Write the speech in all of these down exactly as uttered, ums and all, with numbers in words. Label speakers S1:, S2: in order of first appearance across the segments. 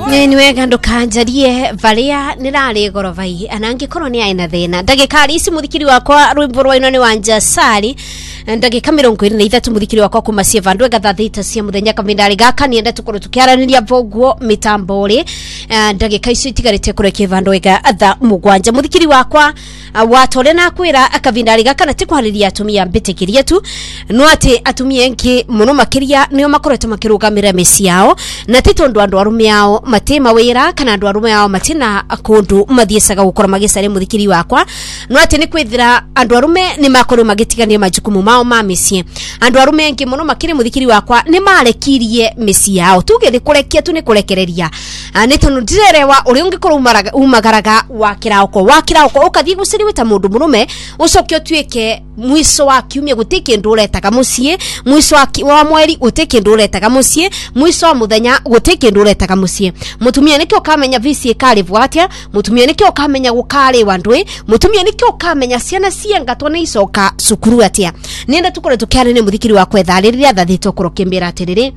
S1: ni wega ndukanjarie varia nirari gorovai anangikorwo ni aina thina ndagikari isi muthikiri wakwa rwimbo rwa ino ni wanja sari ndagika mirongo iri na ithatu muthikiri wakwa kuma cie vandu gatha thita cia muthenya kavindari gaka ni enda tukorwo tukiaraniria voguo mitambo ri ndagika icio itigarite kurekia vandu ega atha mugwanja muthikiri wakwa watore na kwira akavindari gaka na tikwariria atumia mbitikiria tu no ati atumia enki muno makiria nio makoretwo makirugamira meci yao na titondu andu arume yao matema wira kana andu arume yao matina akundu mathiesaga gukora magisare muthikiri wakwa no ati ni kwithira andu arume ni makorwo magitigania majukumu mao ma meci andu arume enki muno makiri muthikiri wakwa ni marekirie meci yao tuge ni kurekia tu ni kurekereria ni tondu ndirerewa uri ungikorwo umagaraga wakiraoko wakiraoko ukathie guciri wita mundu murume ucokio tuike mwiso wa kiumia gutike nduretaga mucie mwiso wa mweri gutike nduretaga mucie mwiso wa muthenya gutike nduretaga mucie mutumia niki ukamenya visi kali bwatia mutumia niki ukamenya gukari wandwe mutumia niki ukamenya ciana ciengatwa ni icoka cukuru atia nienda tukore tukiare ni muthikiri wa kwethariria thathito kurokembera atiriri.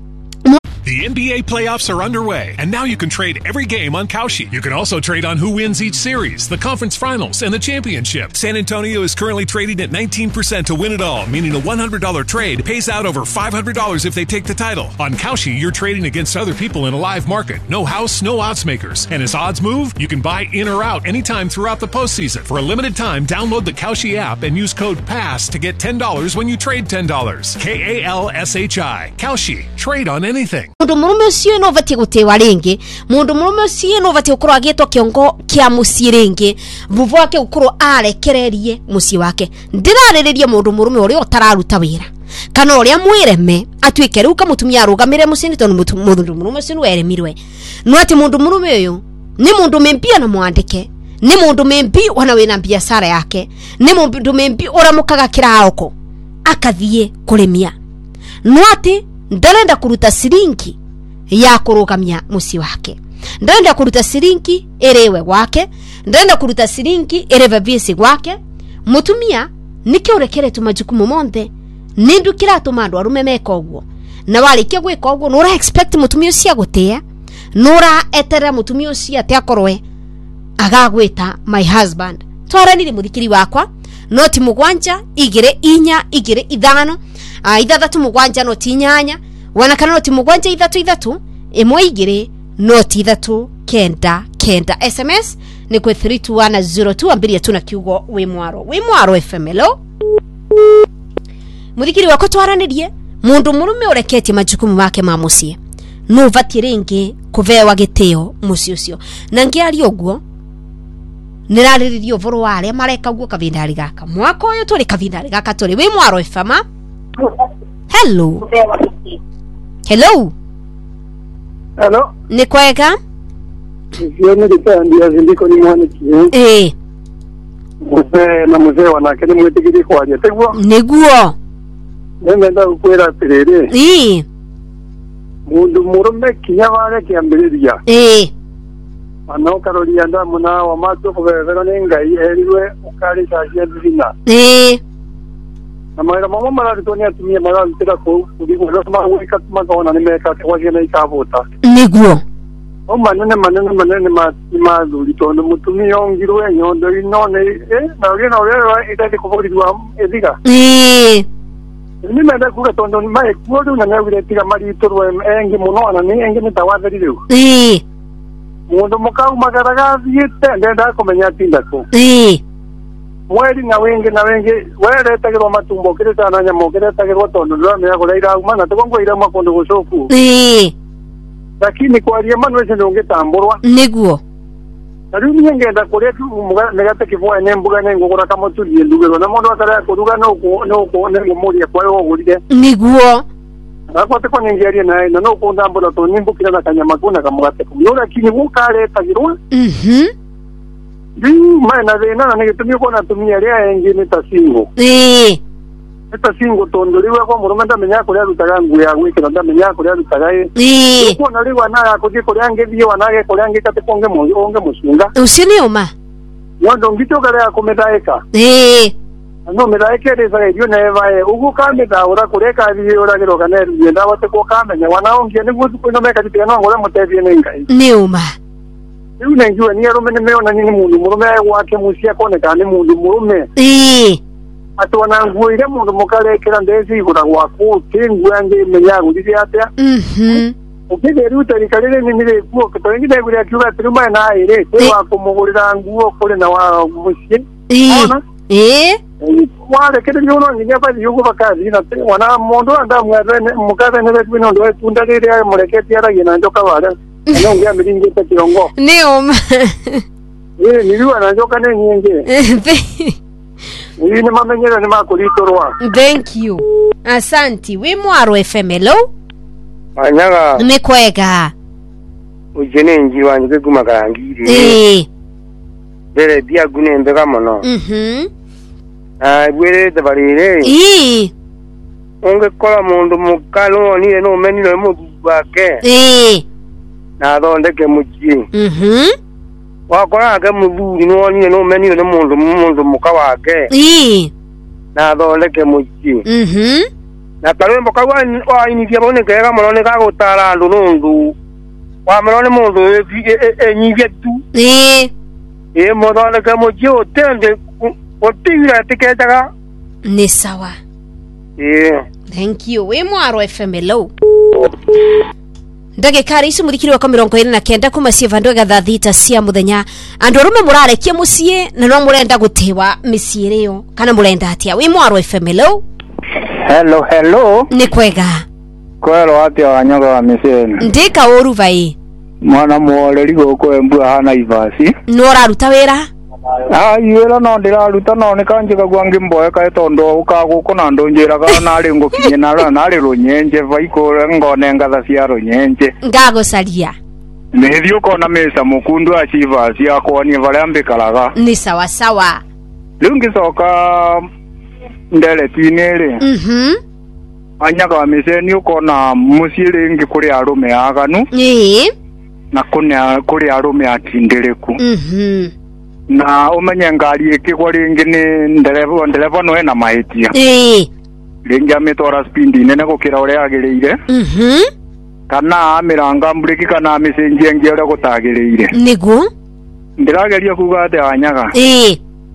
S2: The N B A playoffs are underway, and now you can trade every game on Kalshi. You can also trade on who wins each series, the conference finals, and the championship. San Antonio is currently trading at nineteen percent to win it all, meaning a one hundred dollars trade pays out over five hundred dollars if they take the title. On Kalshi, you're trading against other people in a live market. No house, no odds makers. And as odds move, you can buy in or out anytime throughout the postseason. For a limited time, download the Kalshi app and use code PASS to get ten dollars when you trade ten dollars. K A L S H I. Kalshi. Trade on anything.
S1: Mundu murume ucio no vati gutewa ringi mundu murume ucio no vati gukorwo agitwa kiongo kia mucii ringi vuvu wake gukorwo arekererie mucii wake ndirariririe mundu murume uri utararuta wira kana uri amwireme atwike riu kamutumia arugamire mucii tondu mundu murume ucio no eremirwe no ati mundu murume uyu ni mundu membia na mwandike ni mundu membi wana wina biashara yake ni mundu membi uramukaga kiraoko akathie kurimia no ati ndarenda kuruta siringi ya kurugamia mucii wake ndarenda kuruta siringi erewe wake ndarenda kuruta siringi ereve visi wake mutumia niki urekere tu majukumu monthe nindukira tumandu arume meka uguo na walikia gwika uguo nura expect mutumia ucio gutia nura etera mutumia ucio atiakorwe agagwita my husband twaranire muthikiri wakwa noti mugwanja igire inya igire ithano uh, ithathatu mugwanja noti inyanya wana kana noti mugwanja ithatu ithatu imwe igire noti ithatu kenda kenda. S M S ni kwe three two one zero two ambiria tuna kiugo wi mwaro wi mwaro F M. Hello muthikiri wako twaranirie mundu murume ureketi majukumu make ma mucii no vati ringi kuvewa giteo mucii ucio na ngiari uguo nirariririo voro wale mareka guo kavindari gaka mwako uyu tuli kavindari gaka tuli wi mwaro F M. Hello hello
S3: hello
S1: ni kwega
S3: sio ni ndio ndiko ni mwana kile
S1: eh
S3: mzee na mzee wanake ni mwetikiri kwa aje tegwa
S1: neguo
S3: nenda ukwera perere
S1: eh
S3: mundu murume kinyawale kiambiriria
S1: eh
S3: ano karolia nda muna wa mato kuvevera nengai eriwe ukari sajia dina
S1: eh
S3: amara mama mara toni atumia mara tira ko kudigo ro ma wika ma kona nimeka kwa jena ikavota
S1: neguo
S3: o manene manene manene ma ma duli tono mutumia ongirwe nyondo inone eh na ri na ri ita dikuvugirwa ediga
S1: eh
S3: ni menda kura tondo mai kuodu na ngawire tiga mari torwe engi muno na ni engi ni tawadiriru
S1: eh
S3: mundu mukau magaraga yite ndenda kumenya tinda ko
S1: eh
S3: mweri na wengi na wengi were tagirwa matumbo kire sana nya mokire tagirwa tondo ndo me akola ira umana to ngo ira makondo gocoku
S1: eh
S3: lakini kwa ria manwe se ndonge tamburwa
S1: neguo
S3: ari ni ngenda kore tu muga negate kivwa ne mbuga ne ngogora kama tu ye ndugero na mondo atara kuruga no ko no ko ne ngomuri kwa yo guride
S1: neguo
S3: akote kwa ningeria na na no ko ndambura to nimbu kira na kanyama kuna kamugate kumura kini bukare tagirwa
S1: mhm
S3: Di mana vena na ngitumia kwa natumia ria engine tasingo.
S1: Eh.
S3: Tasingo tondoliwa kwa murumenda menya ko ya rutaga ngu ya wiki na menya ko ya rutaga e.
S1: Eh.
S3: Ko na liwa na ko ko yange biyo wanage ko yange kate konge mo onge musunga.
S1: Usini uma.
S3: Yondo ngito kare ya kometaeka.
S1: Eh.
S3: no me da que esa yo ne va ugu kame da ora kure ka vi ora que lo gane yenda wate ko kame ne wana onge ne gutu ko no me ka tipia no ngora mote viene ngai
S1: Neuma.
S3: Yu ne yu ni ro me ne me ona ni mundu mu me wa ke musia ko ne ka ne mundu mu me
S1: Eh.
S3: atona nguire mundu mukale kera ndezi kura wa ku tingu ande me ya ngudi atia
S1: Mhm.
S3: ukige ruta rikalele ni mire ku ko to ngide guri akiwa truma na ire kwa kumugurira nguo kule na wa musia
S1: Eh. Eh.
S3: Wale kile nyono nginya pa yugo bakazi na wana mondo anda mwere mukaze ne betu no ndo tunda ile muleketi ara yina ndoka wala no ngia miringi ta kirongo
S1: Neuma.
S3: eh niliwa na ndoka ne nyenge ni ne mamenyera ne makulitorwa.
S1: Thank you. Asanti. We Mwaro F M hello.
S4: Anyaga
S1: Nikwega.
S4: ujene nji wanje gumagarangire
S1: Eh.
S4: bere dia gune mbega mono
S1: Mhm.
S4: ah bwere de barire
S1: Eh.
S4: onge kola mundu mukalo ni no meni no mu bake
S1: Eh.
S4: na donde ke muji
S1: Mhm.
S4: wa kola ke mu no ni no meni no mundu mundu mukawake
S1: Eh.
S4: na donde ke muji
S1: Mhm.
S4: na talo mboka wa wa ini kia bone ke ga mono ne ka gutara ndu ndu wa mono ne mundu e nyi tu
S1: Eh.
S4: e mo donde ke muji o tende o tira te ke daga
S1: Ni sawa.
S4: eh
S1: Thank you. We Mwaro F M hello. Ndagikari ici muthikiri wa mirongo ine na kenda kuma cie vandu gatha thita cia muthenya andu arume murarekia mucie na no murenda gutiwa miciiri yo kana murenda atia wi Mwaro F M hello
S4: hello hello
S1: ni kwega
S4: kwero atia wanyaga wa miseni
S1: ndika uru vai
S4: mwana muoreri goko embu hana ivasi
S1: no raruta wira
S4: ah yera no ndiraruta no ne kanjika gwange mboye ka tondo ukaguko na ndonjera ka na ri ngokinye na na ri runyenje vaiko ngone ngatha cia runyenje
S1: ngago saria
S4: nethio kona mesa mukundu achiva cia kwoni varia mbikaraga
S1: ni sawa sawa
S4: lungi soka ndele tinere
S1: mhm
S4: anyaga wa miseni ukona musire ngi kuri arume aganu
S1: eh
S4: na kunya kuri arume atindereku
S1: mhm
S4: na umenye ngari ikigwa ringi ni ndereva ndereva no ena mahitia
S1: eh
S4: ringi ametora speed nene gukira uria agiriire
S1: mhm
S4: kana amiranga mbreki kana amicenjie ngi uria gutagiriire
S1: nigu
S4: ndirageria kuga ati anyaga
S1: eh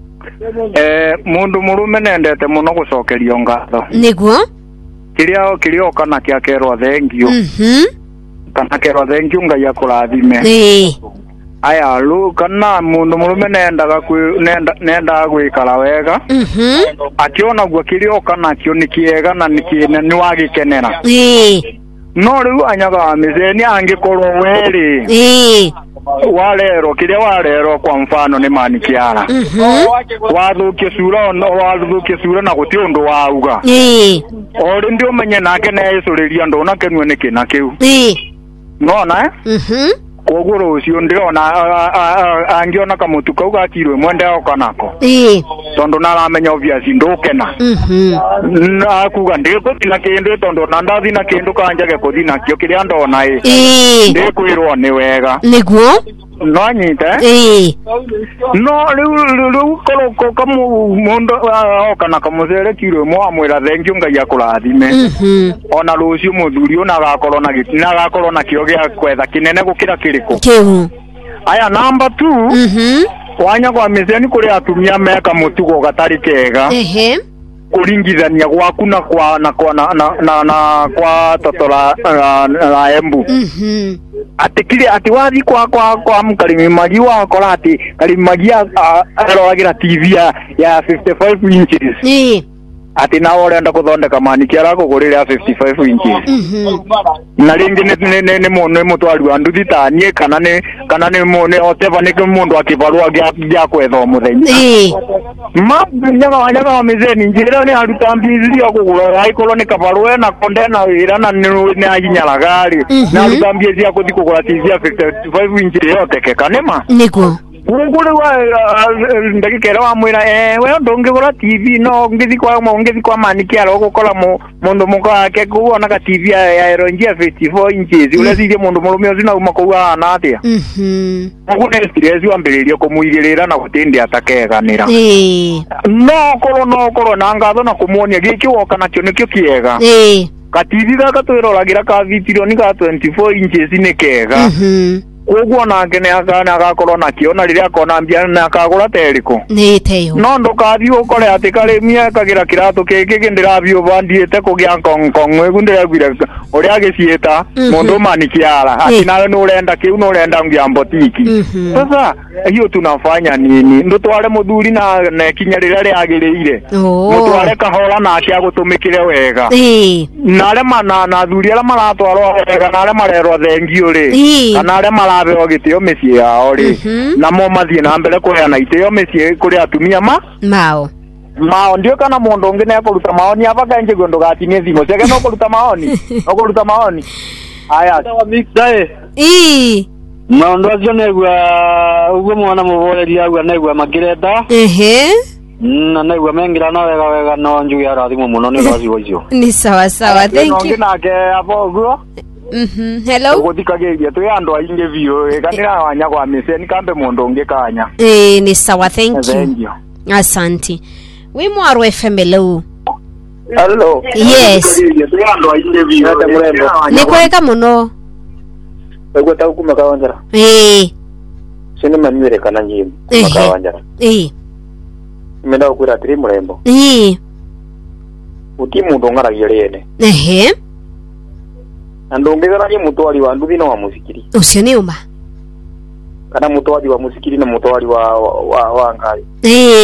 S4: eh mundu murume nendete muno gucokerio ngatho
S1: nigu
S4: kiria kirio kana kia kerwa thengio
S1: mhm
S4: kana kerwa thengio ngai akurathime
S1: eh
S4: aya lu kana mundu murume nendaga ku nenda nenda gwikara wega
S1: mhm
S4: akiona gwa kirio kana kio nikiega na nikine ni wagikenera
S1: eh
S4: no riu anyaga mizeni angikorwo weri
S1: eh
S4: walero kiria walero kwa mfano ni manikiara
S1: mhm
S4: wathukie sura no wathukie sura na guti undu wauga
S1: eh
S4: ori ndio menye nake na icuriria ndona kenwe niki na kiu
S1: eh
S4: nona eh
S1: mhm
S4: koguo rucio ndiona angiona kamutu kau gakirwe mwende okanako
S1: eh
S4: tondu naramenya obviously ndukena
S1: mhm
S4: na kuga ndikuthina kindu tondu na ndathina kindu kanjage kuthina kio kiria ndona i
S1: eh
S4: ndikwirwo ni wega
S1: niguo
S4: no nyite
S1: eh
S4: no riu riu koroko kamu mundu okana kamucere kirwe mwa mwira thengio ngai akurathime
S1: mhm
S4: ona rucio muthuri ona gakorwo na gitina gakorwo na kio gia kwetha kinene gukira kiriko
S1: kiu
S4: aya number two
S1: mhm
S4: wanya kwa mizeni kuri atumia meka mutugo gatari kega
S1: ehe
S4: kuringithania gwaku na kwa na kwa na na, na, na kwa totora la embu
S1: mhm
S4: atikire ati wathi kwa kwa kwa mkarimi magi wa korati karimi magi aroagira T V ya, ya fifty-five inches
S1: eh
S4: ati na orenda kuthondeka maniki arakugurira fifty-five inches
S1: mhm
S4: na ringi ne ne ne mundu mutwari wa nduthi tanie kana ne kana ne mundu oteva ne mundu akibarua gya kwetha muthenya
S1: eh
S4: ma nyaga wanyaga wa mizeni njira ne aruta mbizi ya kugura aikolo ne kabarua na kondena wira na ne aginyara gari na aruta mbizi ya kuthi kugura T V ya fifty-five inches yote ke kanema
S1: niguo
S4: Ngule wa ndagikera wa mwira eh we ndongegora T V no ngithi kwa mo ngithi kwa maniki aro gukora mu mundu mukake kuona ka T V ya Eronjia fifty-four inches ule thire mundu murume uzina uma kuwa na atia
S1: mhm
S4: ngune stress wambiririo kumuigirira na gutindi atakeganira
S1: eh
S4: no koro no koro na ngatho na kumuonia giki woka nakyo nikyo kiega
S1: eh
S4: ka T V gaka twirolagira ka vitiro ni ka twenty-four inches ni kega
S1: mhm
S4: Koguo nake ne akana agakorwo nakio na riria akona mbia na akagura teriko
S1: ni teyo
S4: no ndukathi ukore ati kare mia kagira kiratu kiki kindirathio bandiete kugia kong kong egundira gwira uria agicieta mundu manikiara ati nawe no urenda kiu no urenda ngia mbotiki sasa hiyo tunafanya nini ndutware muthuri na na kinya riria riagiriire mutware kahora na akia gutumikire wega
S1: eh
S4: na re mana na thuri ara maratwarwo wega na re marerwo thengio ri kana re o gitio mecie yao ri na mo mathie na mbere kuheana itio mecie kuri atumia ma
S1: mao
S4: mao ndio kana mundu ungi ne kuruta maoni abaka nje gondo gatinie thimo cege no kuruta maoni no kuruta maoni aya
S3: wa mix dae
S1: ii
S3: maondo acio negwa uguo mwana muboreri agwa negwa makireta
S1: ehe
S3: na negwa mengira na wega wega no njuya rathimo muno ni rathimo icio
S1: ni sawa sawa thank you
S4: nake apo guo
S1: mhm hello
S4: gutikageria tu andu ainge biyo ekanira wanya kwa mise ni kambe mundu ungi kanya
S1: eh ni sawa thank you asante we mwaro F M hello
S3: hello
S1: yes ni kweka muno
S3: egwe ta kuma kawanjara
S1: eh
S3: sine manywere kana nyimu kawanjara
S1: eh
S3: menda ukura tri murembo
S1: eh
S3: uti mundu ngaragia riene
S1: ehe
S3: andongera ni mutwari wa nduthi no wa musikiri
S1: ucio ni uma
S3: kana mutwari wa musikiri na mutwari wa wa, wa ngai
S1: eh